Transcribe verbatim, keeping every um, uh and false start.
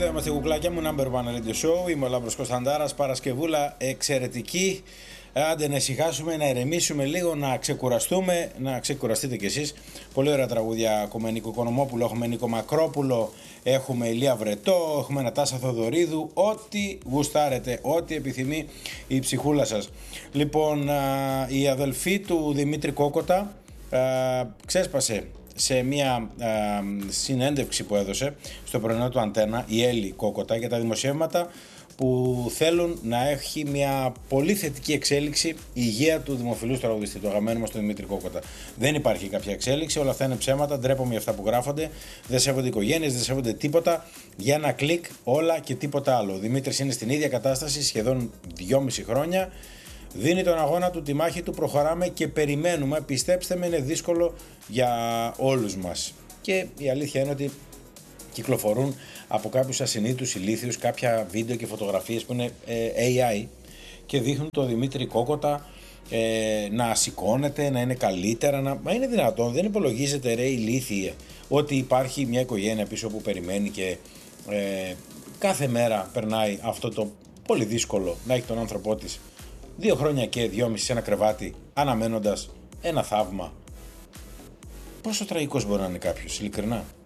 εδώ είμαστε κουκλάκια μου, Number One Radio Show. Είμαι ο Λάμπρος Κωνσταντάρας, Παρασκευούλα εξαιρετική. Άντε να ησυχάσουμε, να ηρεμήσουμε λίγο, να ξεκουραστούμε, να ξεκουραστείτε κι εσείς. Πολύ ωραία τραγούδια. Έχουμε Νίκο Οικονομόπουλο, έχουμε Νίκο Μακρόπουλο, έχουμε Ηλία Βρετό, έχουμε Νατάσα Θοδωρίδου. Ό,τι γουστάρετε, ό,τι επιθυμεί η ψυχούλα σας. Λοιπόν, η αδελφή του Δημήτρη Κόκοτα ξέσπασε σε μια α, συνέντευξη που έδωσε στο πρωινό του Αντένα, η Έλλη Κόκοτα, για τα δημοσιεύματα που θέλουν να έχει μια πολύ θετική εξέλιξη η υγεία του δημοφιλούς τραγουδιστή, του αγαπημένου μας του Δημήτρη Κόκοτα. Δεν υπάρχει κάποια εξέλιξη, όλα αυτά είναι ψέματα, ντρέπομαι για αυτά που γράφονται, δεν σέβονται οικογένειες, δεν σέβονται τίποτα, για ένα κλικ όλα και τίποτα άλλο. Ο Δημήτρης είναι στην ίδια κατάσταση σχεδόν δυόμιση χρόνια. Δίνει τον αγώνα του, τη μάχη του, προχωράμε και περιμένουμε. Πιστέψτε με, είναι δύσκολο για όλους μας. Και η αλήθεια είναι ότι κυκλοφορούν από κάποιους ασυνείδητους ηλίθιους κάποια βίντεο και φωτογραφίες που είναι ε, έι άι και δείχνουν τον Δημήτρη Κόκοτα ε, να σηκώνεται, να είναι καλύτερα. Να... Μα είναι δυνατόν, δεν υπολογίζεται ρε ηλίθιε ότι υπάρχει μια οικογένεια πίσω που περιμένει και ε, κάθε μέρα περνάει αυτό το πολύ δύσκολο να έχει τον άνθρωπό της δύο χρόνια και δυόμιση σε ένα κρεβάτι αναμένοντας ένα θαύμα. Πόσο τραγικός μπορεί να είναι κάποιος, ειλικρινά.